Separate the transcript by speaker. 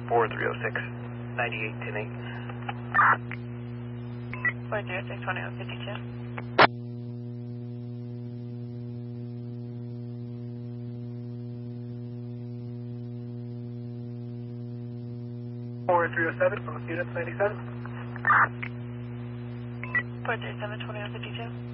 Speaker 1: 4306, 9810-8.
Speaker 2: 406, 2152.
Speaker 1: 4307, most units 97.
Speaker 2: 437, 2152.